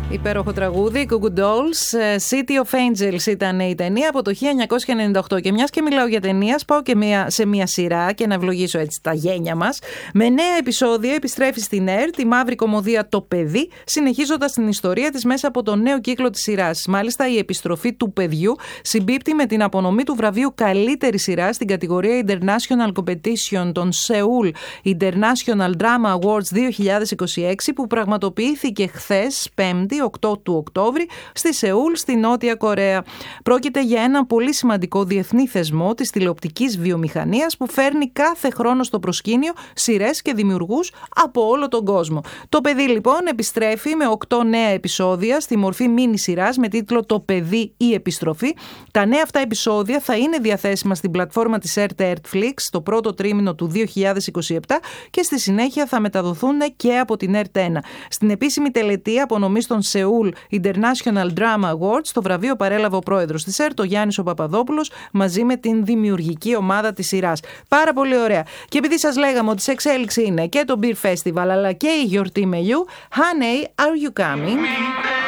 Υπέροχο τραγούδι, Goo Goo Dolls, City of Angels ήταν η ταινία από το 1998. Και μιας και μιλάω για ταινία, πάω και σε μια σειρά και να ευλογήσω έτσι τα γένια μας. Με 9 επεισόδια επιστρέφει στην ΕΡΤ η μαύρη κωμωδία Το Παιδί, συνεχίζοντας την ιστορία της μέσα από τον νέο κύκλο της σειράς. Μάλιστα, η επιστροφή του παιδιού συμπίπτει με την απονομή του βραβείου καλύτερη σειρά στην κατηγορία International Competition των Seoul International Drama Awards 2026, που πραγματοποιήθηκε χθες, 5η, 8 του Οκτώβρη, στη Σεούλ, στη Νότια Κορέα. Πρόκειται για ένα πολύ σημαντικό διεθνή θεσμό της τηλεοπτικής βιομηχανίας που φέρνει κάθε χρόνο στο προσκήνιο σειρές και δημιουργούς από όλο τον κόσμο. Το Παιδί λοιπόν επιστρέφει με 8 νέα επεισόδια στη μορφή μίνι σειράς με τίτλο Το Παιδί η Επιστροφή. Τα νέα αυτά επεισόδια θα είναι διαθέσιμα στην πλατφόρμα της RTFlix το πρώτο τρίμηνο του 2027 και στη συνέχεια θα μεταδοθούν και από την RT1. Στην επίσημη τελετή απονομής των Seoul International Drama Awards, το βραβείο παρέλαβε ο πρόεδρος της ΕΡΤ, ο Γιάννης ο Παπαδόπουλος, μαζί με την δημιουργική ομάδα της σειράς. Πάρα πολύ ωραία. Και επειδή σας λέγαμε ότι σε εξέλιξη είναι και το Beer Festival αλλά και η γιορτή μελιού, Honey, are you coming?